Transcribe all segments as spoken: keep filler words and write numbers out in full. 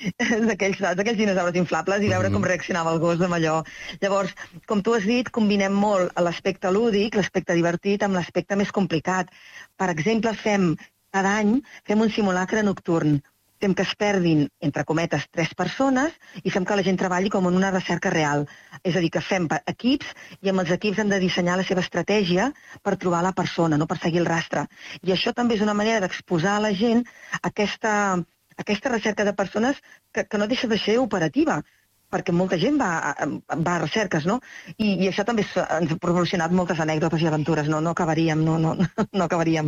d'aquells d'aquells dinosaures inflables i veure com reaccionava el gos amb allò. Llavors, com tu has dit, combinem molt l'aspecte lúdic, l'aspecte divertit, amb l'aspecte més complicat. Per exemple, fem cada any fem un simulacre nocturn. Fem que es perdin, entre cometes, tres persones i fem que la gent treballi com en una recerca real. És a dir, que fem equips i amb els equips han de dissenyar la seva estratègia per trobar la persona, no per seguir el rastre. I això també és una manera d'exposar a la gent aquesta, aquesta recerca de persones que, que no deixa de ser operativa, perquè molta gent va a, va a recerques, no? I, i això també ens ha proporcionat moltes anècdotes i aventures, no? No acabaríem, no, no, no acabaríem.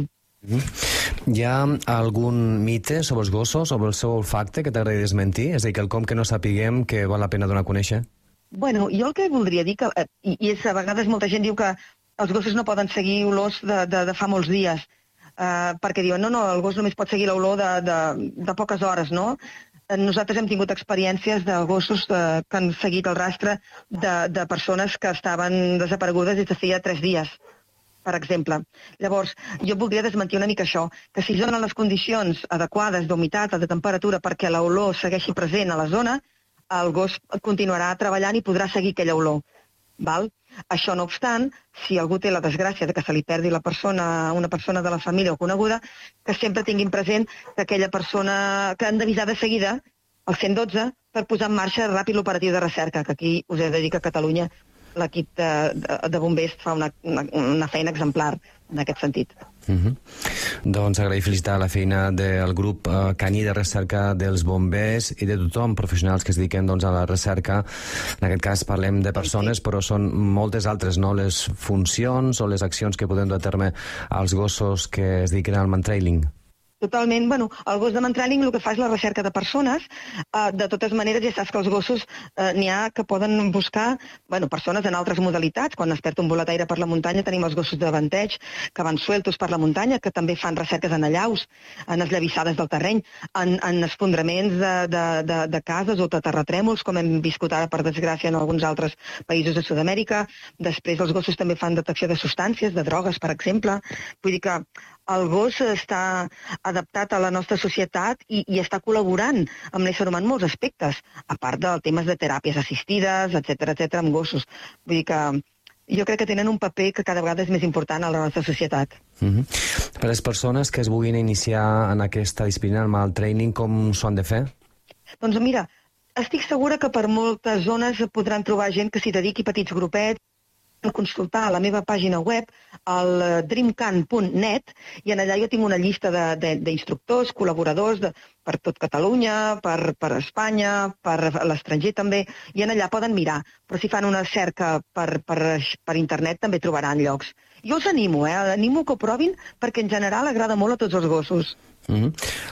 Hi ha algun mite sobre els gossos, sobre el seu olfacte, que t'agradi desmentir? És a dir, quelcom que no sapiguem que val la pena donar a conèixer? Bueno, jo el que voldria dir, que, i, i és, a vegades molta gent diu que els gossos no poden seguir olors de, de, de fa molts dies, uh, perquè diuen, no, no, el gos només pot seguir l'olor de, de, de poques hores, no? Nosaltres hem tingut experiències de gossos de, que han seguit el rastre de, de persones que estaven desaparegudes des de feia tres dies, per exemple. Llavors, jo voldria desmentir una mica això, que si es donen les condicions adequades d'humitat o de temperatura perquè l'olor segueixi present a la zona, el gos continuarà treballant i podrà seguir aquella olor. Val? Això no obstant, si algú té la desgràcia de que se li perdi la persona, una persona de la família o coneguda, que sempre tinguin present que aquella persona que han d'avisar de seguida al cent dotze per posar en marxa ràpid l'operatiu de recerca, que aquí us he de dir que a Catalunya l'equip de, de, de bombers fa una, una, una feina exemplar en aquest sentit. Uh-huh. Doncs agrair i felicitar la feina del grup eh, caní de recerca dels bombers i de tothom, professionals que es dediquen doncs, a la recerca. En aquest cas parlem de persones, però són moltes altres, no?, les funcions o les accions que podem dur a terme als gossos que es dediquen al mantrailing. Totalment. Bueno, el gos de mantrailing el que fa és la recerca de persones. Uh, de totes maneres, ja saps que els gossos uh, n'hi ha que poden buscar bueno, persones en altres modalitats. Quan es perd un boletaire per la muntanya tenim els gossos de banteig que van sueltos per la muntanya, que també fan recerques en allaus, en esllavissades del terreny, en, en esfondraments de, de, de, de cases o de terratrèmols, com hem viscut ara, per desgràcia, en alguns altres països de Sud-amèrica. Després els gossos també fan detecció de substàncies, de drogues, per exemple. Vull dir que el gos està adaptat a la nostra societat i, i està col·laborant amb l'ésser humà en molts aspectes, a part de temes de teràpies assistides, etcètera, etcètera, amb gossos. Vull dir que jo crec que tenen un paper que cada vegada és més important a la nostra societat. Uh-huh. Per les persones que es vulguin iniciar en aquesta disciplina, el mantrailing, com s'ho han de fer? Doncs mira, estic segura que per moltes zones podran trobar gent que s'hi dediqui, petits grupets, consultar a la meva pàgina web, al dreamcan punt net, i en allà jo tinc una llista d'instructors, col·laboradors de, per tot Catalunya, per, per Espanya, per l'estranger també, i en allà poden mirar. Però si fan una cerca per, per, per internet també trobaran llocs. Jo els animo, eh? Animo que ho provin, perquè en general agrada molt a tots els gossos. Uh-huh.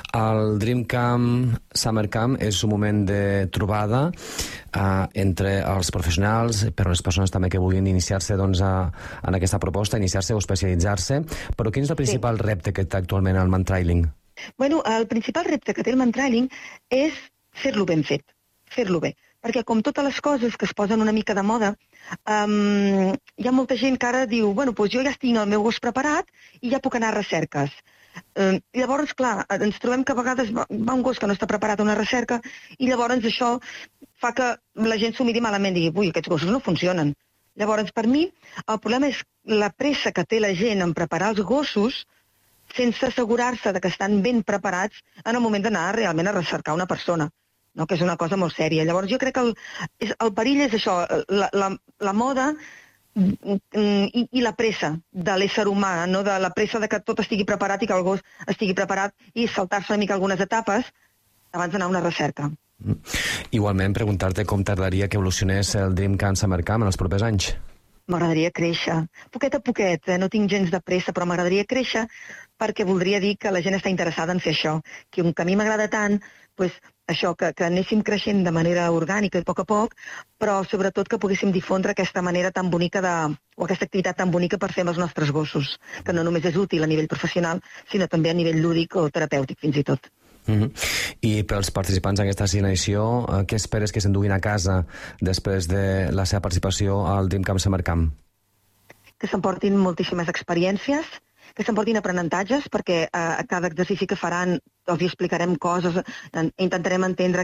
El Dream Camp Summer Camp és un moment de trobada uh, entre els professionals, però les persones també que vulguin iniciar-se doncs, a, en aquesta proposta, iniciar-se o especialitzar-se. Però quin és el principal sí. repte que té actualment el mantrailing? Bueno, el principal repte que té el mantrailing és fer-lo ben fet, fer-lo bé. Perquè com totes les coses que es posen una mica de moda, um, hi ha molta gent que ara diu, bueno, doncs jo ja tinc el meu gos preparat i ja puc anar a recerques. Uh, llavors, clar, ens trobem que a vegades va, va un gos que no està preparat a una recerca i llavors això fa que la gent s'ho miri malament i digui, ui, aquests gossos no funcionen. Llavors, per mi, el problema és la pressa que té la gent en preparar els gossos sense assegurar-se de que estan ben preparats en el moment d'anar realment a recercar una persona, no? Que és una cosa molt sèria. Llavors, jo crec que el, el perill és això, la, la, la moda I, i la pressa de l'ésser humà, no? De la pressa de que tot estigui preparat i que el gos estigui preparat i saltar-se una mica algunes etapes abans d'anar a una recerca. Igualment, preguntar-te com tardaria que evolucionés el Dream Camp Summer Camp en els propers anys. M'agradaria créixer, poquet a poquet, eh? No tinc gens de pressa, però m'agradaria créixer perquè voldria dir que la gent està interessada en fer això, que un camí m'agrada tant, pues, això, que, que anéssim creixent de manera orgànica i a poc a poc, però sobretot que poguéssim difondre aquesta manera tan bonica de, o aquesta activitat tan bonica per fer amb els nostres gossos, que no només és útil a nivell professional, sinó també a nivell lúdic o terapèutic fins i tot. Uh-huh. I pels participants en aquesta assignació, eh, què esperes que s'enduguin a casa després de la seva participació al Dream Camp Summer Camp? Que s'emportin moltíssimes experiències, que s'emportin aprenentatges, perquè eh, a cada exercici que faran els hi explicarem coses, intentarem entendre